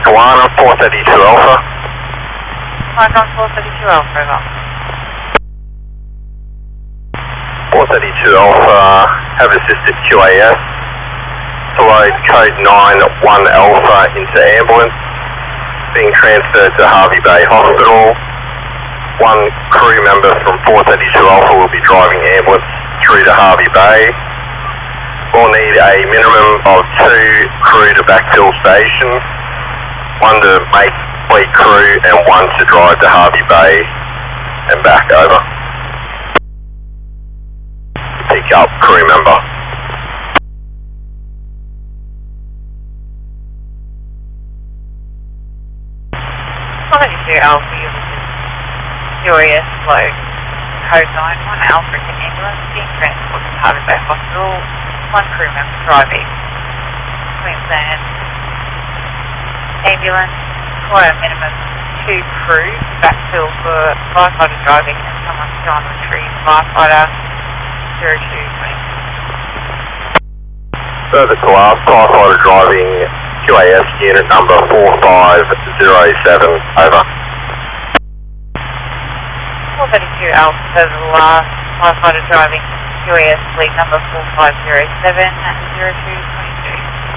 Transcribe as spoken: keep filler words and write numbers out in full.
Kawana, four thirty-two Alpha. Micron four thirty-two Alpha, over. four thirty-two Alpha, have assisted Q A S to load code nine one Alpha into ambulance, being transferred to Harvey Bay Hospital. One crew member from four thirty-two Alpha will be driving ambulance through to Harvey Bay. We'll need a minimum of two crew to backfill station, one to make fleet crew and one to drive to Harvey Bay and back over. Pick up crew member. four thirty-two Alpha, Q A S load code nine one Alpha into ambulance, being transported to Harvey Bay Hospital. One crew member driving. Queensland ambulance, require a minimum two crew to backfill for firefighter driving and someone to go on retrieve firefighter zero two twenty. Further to last, firefighter driving Q A S unit number four five zero seven, over. four thirty-two Alpha, further to last, firefighter driving Q A S fleet number four five zero seven, zero two